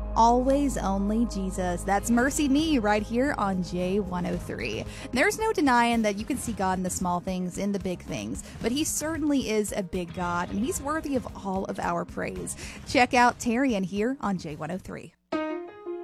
Always only Jesus. That's Mercy Me right here on J103. There's no denying that you can see God in the small things, in the big things, but he certainly is a big God, and he's worthy of all of our praise. Check out Tarian here on J103.